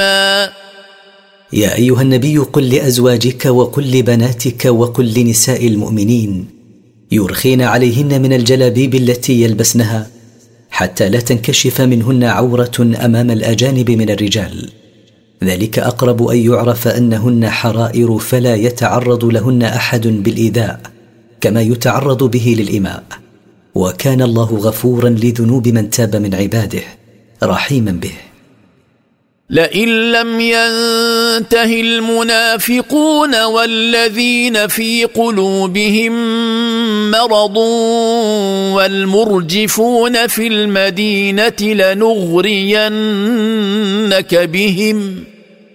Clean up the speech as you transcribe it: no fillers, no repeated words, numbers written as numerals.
يا أيها النبي قل لأزواجك وقل لبناتك وقل لنساء المؤمنين يرخين عليهن من الجلابيب التي يلبسنها حتى لا تنكشف منهن عورة أمام الأجانب من الرجال، ذلك أقرب أن يعرف أنهن حرائر فلا يتعرض لهن أحد بالإيذاء كما يتعرض به للإماء، وكان الله غفورا لذنوب من تاب من عباده رحيما به. لئن لم ينته المنافقون والذين في قلوبهم مرض والمرجفون في المدينة لنغرينك بهم